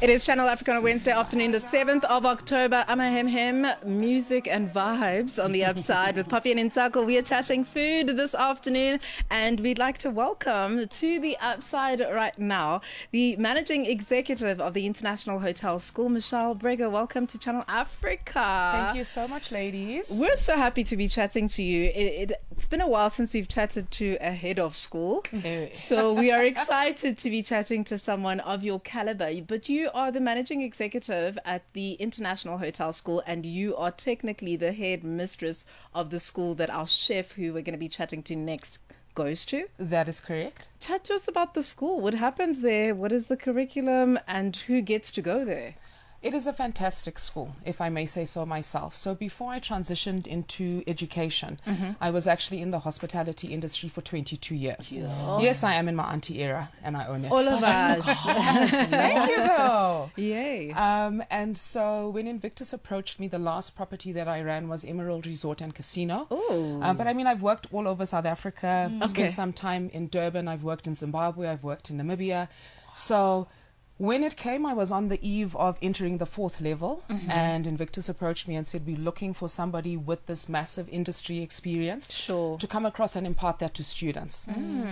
It is Channel Africa on a Wednesday afternoon, the 7th of October. I'm a hem, music and vibes on the upside with Poppy and Insako. We are chatting food this afternoon, and we'd like to welcome to the upside right now the managing executive of the International Hotel School, Michelle Brigger. Welcome to Channel Africa. Thank you so much, ladies. We're so happy to be chatting to you. It's been a while since we've chatted to a head of school, so we are excited to be chatting to someone of your caliber. But you are the managing executive at the International Hotel School, and you are technically the head mistress of the school that our chef, who we're going to be chatting to next, goes to. That is correct. Chat to us about the school. What happens there? What is the curriculum, and who gets to go there? It is a fantastic school, if I may say so myself. So before I transitioned into education, I was actually in the hospitality industry for 22 years. Yeah. Yes, I am in my auntie era, and I own it. All of us. Thank you, though. Yay. And so when Invictus approached me, the last property that I ran was Emerald Resort and Casino. Oh. But I mean, I've worked all over South Africa, Okay. spent some time in Durban, I've worked in Zimbabwe, I've worked in Namibia. So when it came, I was on the eve of entering the 4th level, and Invictus approached me and said, we're looking for somebody with this massive industry experience Sure. to come across and impart that to students.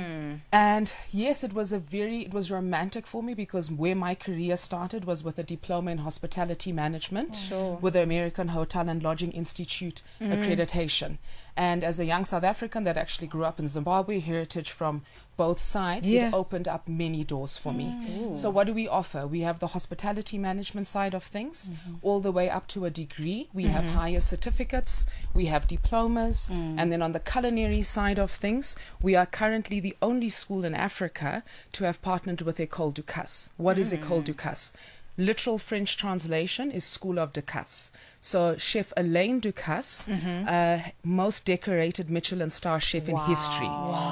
And yes, it was romantic for me, because where my career started was with a diploma in hospitality management Sure. with the American Hotel and Lodging Institute accreditation. And as a young South African that actually grew up in Zimbabwe, heritage from both sides, Yeah. it opened up many doors for me. So what do we offer? We have the hospitality management side of things, all the way up to a degree. We have higher certificates, we have diplomas, and then on the culinary side of things, we are currently the only school in Africa to have partnered with École du Casse. What is École du Casse? Literal French translation is School of Ducasse. So Chef Alain Ducasse, most decorated Michelin star chef in history.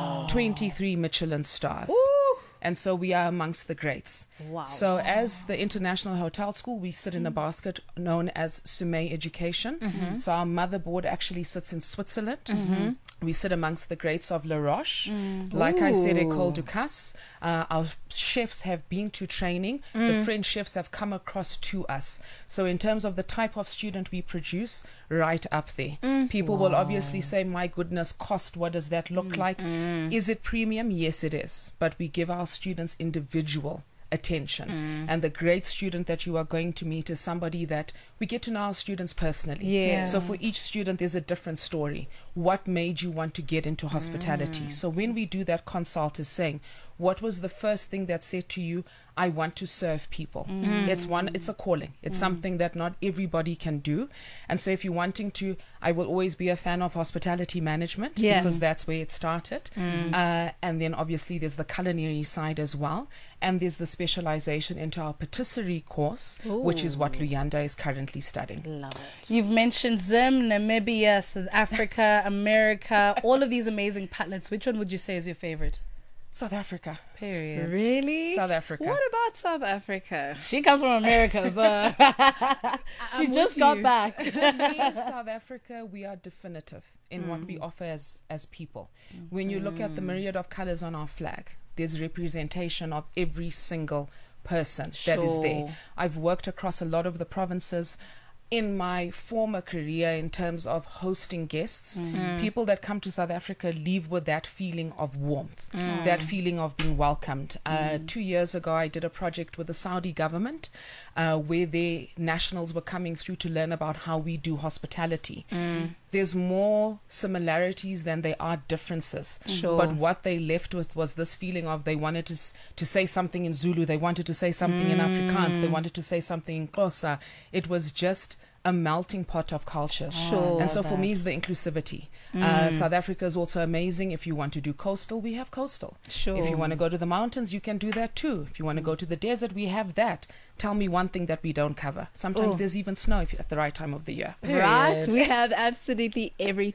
23 Michelin stars. And so we are amongst the greats. Wow. So as the International Hotel School, we sit in a basket known as Sumé Education. So our motherboard actually sits in Switzerland. We sit amongst the greats of La Roche. Like I said, École du Casse. Our chefs have been to training. The French chefs have come across to us. So in terms of the type of student we produce, right up there. People will obviously say, my goodness, cost, what does that look like? Is it premium? Yes, it is. But we give our students individual attention, and the great student that you are going to meet is somebody that we get to know our students personally. Yeah. So for each student there's a different story. What made you want to get into hospitality? So when we do that consult, is saying, what was the first thing that said to you, I want to serve people? It's a calling. It's something that not everybody can do. And so if you're wanting to, I will always be a fan of hospitality management, because that's where it started. And then obviously there's the culinary side as well. And there's the specialization into our patisserie course, which is what Luyanda is currently studying. Love it. You've mentioned Zim, Namibia, South Africa, America, all of these amazing patlets. Which one would you say is your favorite? South Africa. Period. Really? South Africa. What about South Africa? She comes from America. She I'm just with got you. back. For me, South Africa, we are definitive in what we offer as people. When you look at the myriad of colors on our flag, there's representation of every single person that is there. Sure. I've worked across a lot of the provinces. In my former career, in terms of hosting guests, people that come to South Africa leave with that feeling of warmth, that feeling of being welcomed. 2 years ago, I did a project with the Saudi government where their nationals were coming through to learn about how we do hospitality. There's more similarities than there are differences. Sure. But what they left with was this feeling of they wanted to say something in Zulu, they wanted to say something in Afrikaans, they wanted to say something in Xhosa. It was just a melting pot of cultures. Sure. And so for me, it's the inclusivity. South Africa is also amazing. If you want to do coastal, we have coastal. Sure. If you want to go to the mountains, you can do that too. If you want to go to the desert, we have that. Tell me one thing that we don't cover. Sometimes there's even snow at the right time of the year. Right, we have absolutely everything.